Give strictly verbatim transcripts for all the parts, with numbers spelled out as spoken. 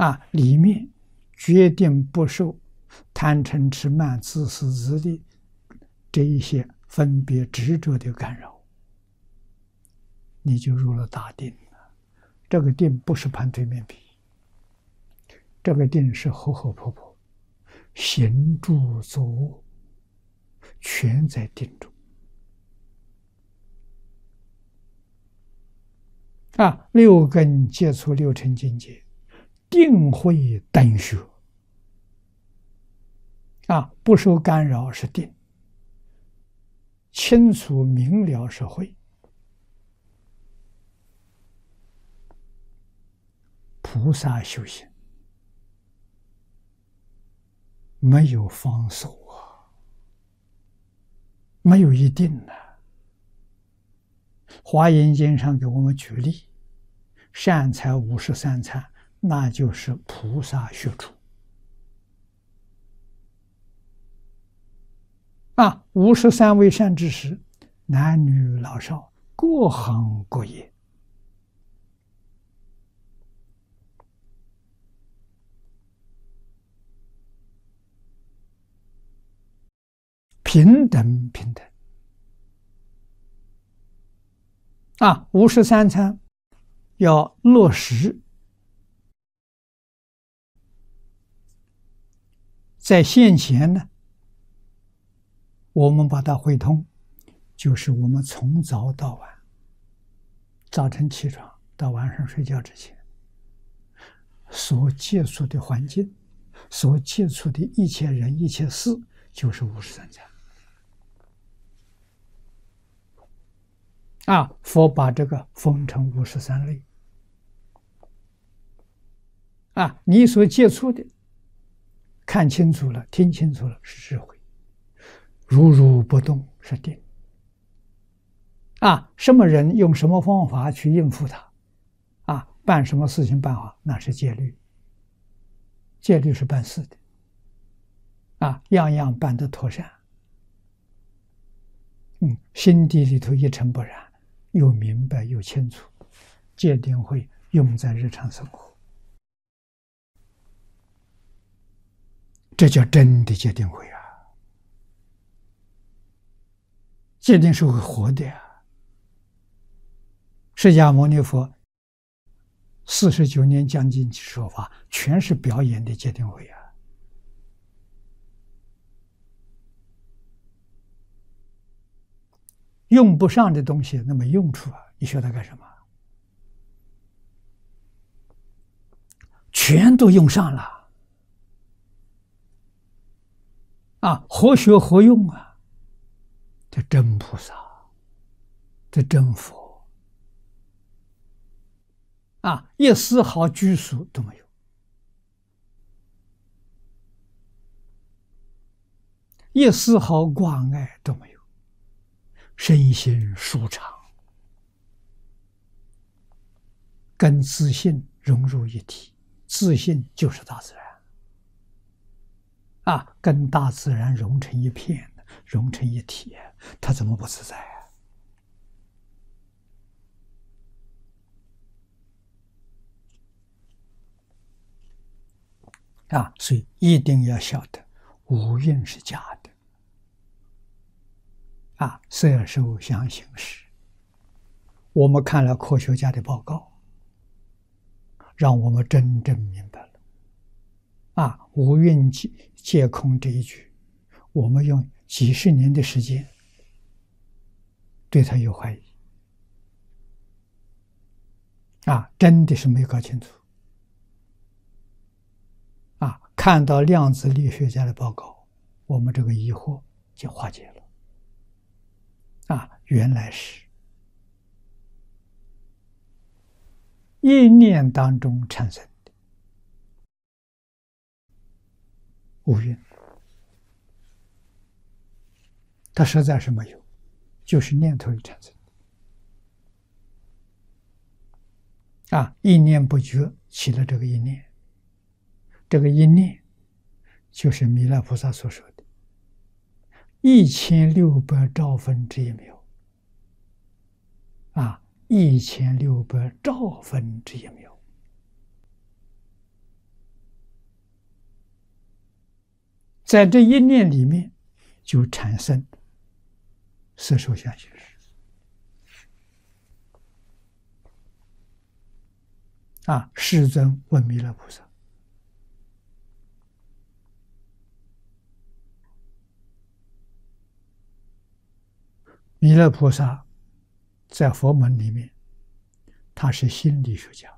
啊，里面决定不受贪嗔痴慢自私自利这一些分别执着的干扰，你就入了大定了。这个定不是盘腿面壁，这个定是活活泼泼，行住坐卧全在定中。啊，六根接触六尘境界，定慧等学。啊，不受干扰是定，清楚明了是慧。菩萨修行没有方手啊，没有一定的。华严经上给我们举例，善财五十三参，那就是菩萨学处。啊，五十三位善知识，男女老少，各行各业，平等平等。啊，五十三参要落实在现前呢，我们把它汇通，就是我们从早到晚，早晨起床到晚上睡觉之前，所接触的环境，所接触的一切人一切事，就是五十三参。啊，佛把这个分成五十三类。啊，你所接触的，看清楚了，听清楚了，是智慧。如如不动是定。啊，什么人用什么方法去应付他，啊，办什么事情办好，那是戒律。戒律是办事的。啊，样样办得妥善。嗯，心底里头一尘不染，又明白又清楚，戒定慧用在日常生活，这叫真的戒定慧啊！戒定是会活的呀。释迦牟尼佛四十九年将近说法，全是表演的戒定慧啊。用不上的东西，那么用处啊，你学它干什么？全都用上了啊！活学活用啊！这真菩萨，这真佛啊！一丝毫拘束都没有，一丝毫挂碍都没有，身心舒畅，跟自信融入一体。自信就是大自然啊，跟大自然融成一片，融成一体，它怎么不自在啊？啊，所以一定要晓得，五蕴是假的啊，色受想行识。我们看了科学家的报告，让我们真正明白了啊，五蕴皆皆空这一句，我们用几十年的时间对它有怀疑啊，真的是没搞清楚啊。看到量子力学家的报告，我们这个疑惑就化解了啊，原来是一念当中产生的五蕴，它实在是没有，就是念头里产生的啊，一念不觉起了这个一念，这个一念就是弥勒菩萨所说的一千六百兆分之一秒啊，一千六百兆分之一秒。 在这一念里面就产生色受想行识啊。世尊问弥勒菩萨，弥勒菩萨在佛门里面，他是心理学家，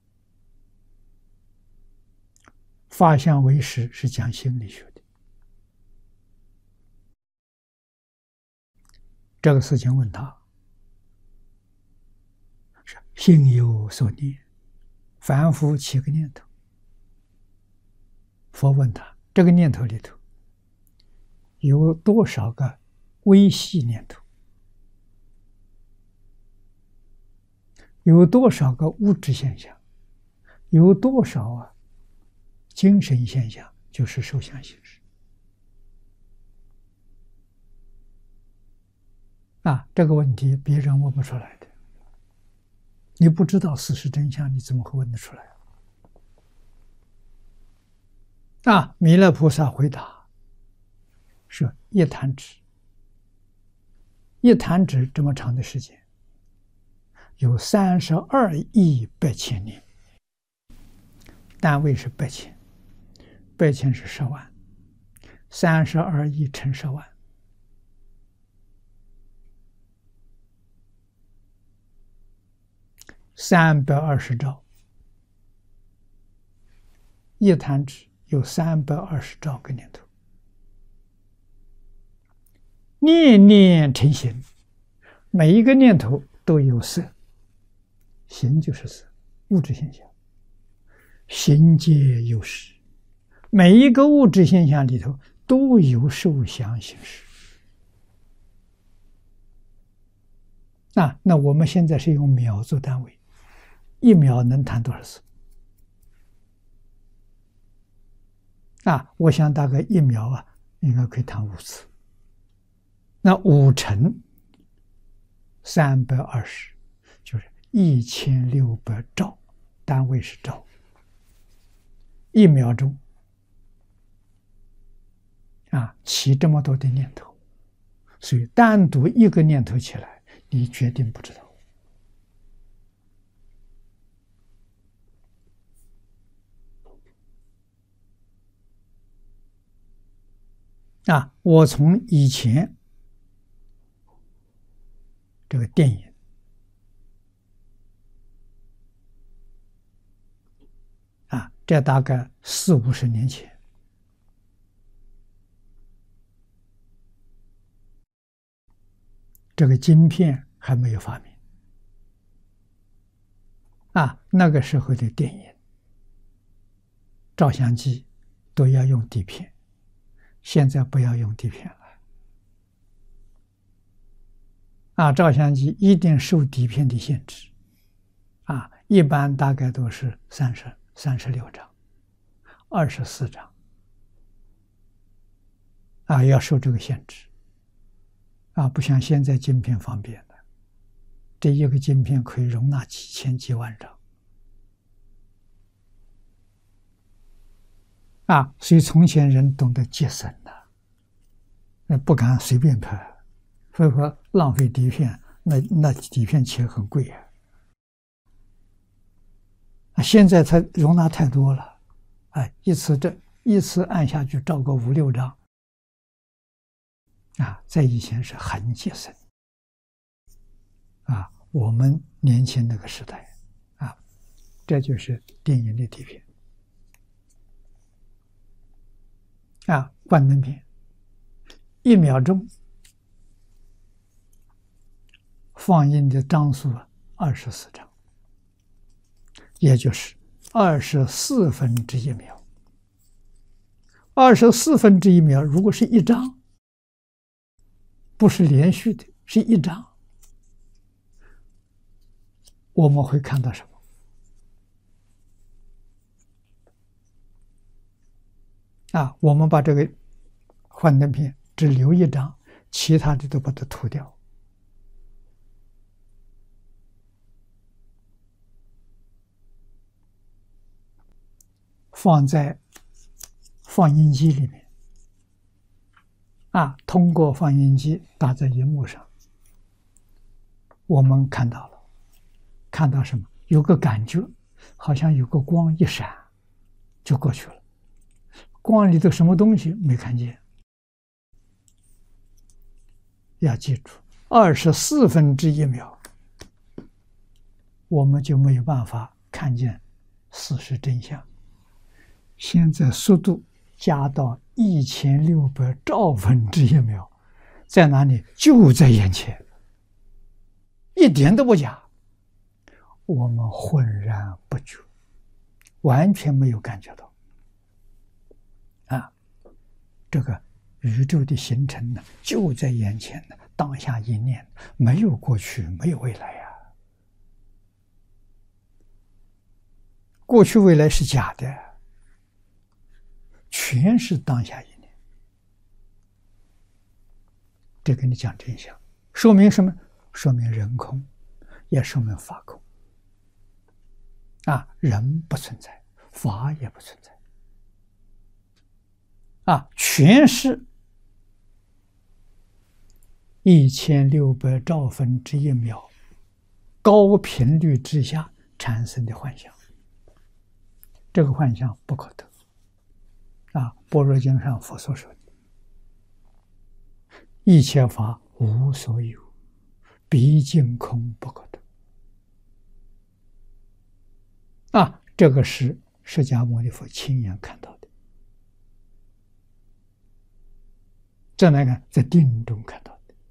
法相唯识是讲心理学的。这个事情问他，心有所念，凡夫起个念头。佛问他，这个念头里头有多少个微细念头？有多少个物质现象？有多少啊精神现象？就是受想行识啊。这个问题别人问不出来的，你不知道事实真相，你怎么会问得出来啊？弥勒菩萨回答说：一弹指，一弹指这么长的时间，有三十二亿八千年，单位是八千，八千是十万，三十二亿乘十万，三百二十兆，一弹指有三百二十兆个念头，念念成形，每一个念头都有色，形就是色，物质现象，形皆有识，每一个物质现象里头都有受想行识。啊，那我们现在是用秒做单位，一秒能弹多少次？啊，我想大概一秒啊，应该可以弹五次。那五乘三百二十，就是一千六百兆，单位是兆。一秒钟啊，起这么多的念头，所以单独一个念头起来，你决定不知道。啊，我从以前这个电影啊，这大概四五十年前，这个晶片还没有发明啊，那个时候的电影、照相机都要用底片，现在不要用底片了。啊，照相机一定受底片的限制，啊，一般大概都是三十、三十六张、二十四张，啊，要受这个限制，啊，不像现在晶片方便的，这一个晶片可以容纳几千几万张，啊，所以从前人懂得节省的，那不敢随便拍。所以说浪费底片，那那底片其实很贵啊。现在它容纳太多了，哎，一次这一次按下去照个五六张，啊，在以前是很节省，啊，我们年轻那个时代，啊，这就是电影的底片，啊，幻灯片，一秒钟。放映的张数二十四张，也就是二十四分之一秒。二十四分之一秒，如果是一张，不是连续的，是一张，我们会看到什么？啊，我们把这个幻灯片只留一张，其他的都把它涂掉。放在放映机里面， 啊，通过放映机打在荧幕上，我们看到了，看到什么？有个感觉，好像有个光一闪，就过去了。光里头什么东西没看见？要记住，二十四分之一秒，我们就没有办法看见事实真相。现在速度加到一千六百兆分之一秒，在哪里？就在眼前，一点都不假。我们浑然不觉，完全没有感觉到。啊，这个宇宙的形成呢，就在眼前呢，当下一念，没有过去，没有未来呀、啊。过去未来是假的，全是当下一念。这跟你讲真相，说明什么？说明人空，也说明法空。啊，人不存在，法也不存在。啊，全是一千六百兆分之一秒高频率之下产生的幻象。这个幻象不可得。啊，般若经上佛所说的，一切法无所有，毕竟空不可得。啊，这个是释迦牟尼佛亲眼看到的。再来看，在定中看到的。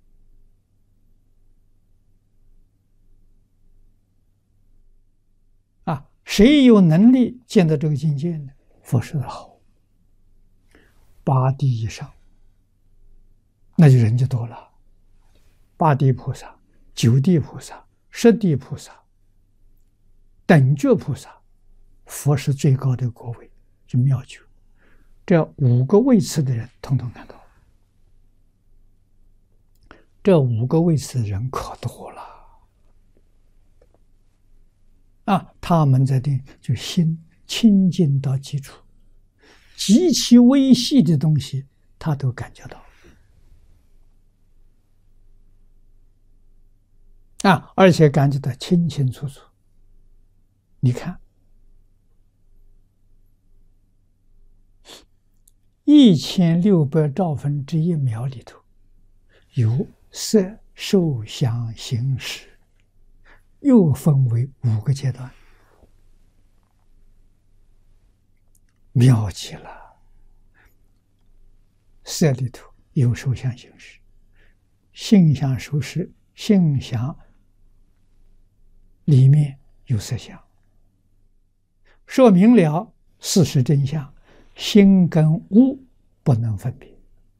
啊，谁有能力见到这个境界呢？佛说的好，八地以上，那就人就多了。八地菩萨、九地菩萨、十地菩萨、等觉菩萨，佛是最高的国位，就妙觉。这五个位次的人，统统看到。这五个位次的人可多了啊！他们在定就心清净到基础，极其微细的东西，他都感觉到啊，而且感觉到清清楚楚。你看，一千六百兆分之一秒里头，有色、受、想、行、识，又分为五个阶段，妙极了。色里头有受、想、行、识，性想、受、识，性想里面有色相，说明了事实真相，心跟物不能分别。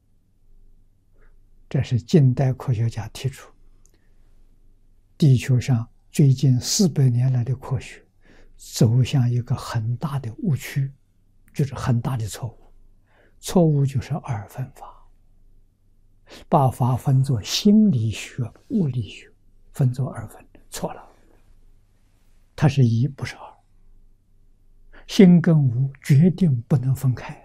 这是近代科学家提出，地球上最近四百年来的科学走向一个很大的误区，就是很大的错误。错误就是二分法，把法分作心理学、物理学，分作二分，错了。它是一，不是二。心跟无决定不能分开。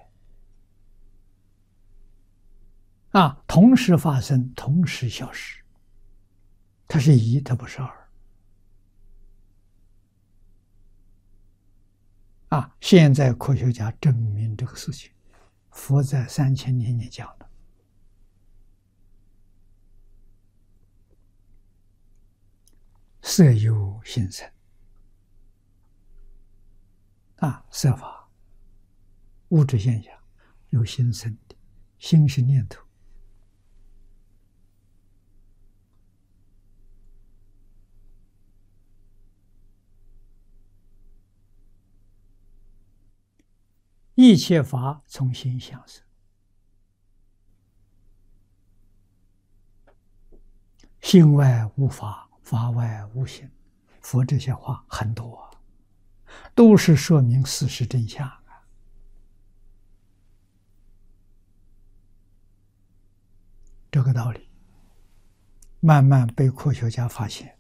啊，同时发生，同时消失，它是一，它不是二。啊，现在科学家证明这个事情，佛在三千年前讲的。色有心生，啊，色法物质现象有心生的，心是念头。一切法从心想生，心外无法，法外无心。佛这些话很多啊，都是说明事实真相啊。这个道理慢慢被科学家发现，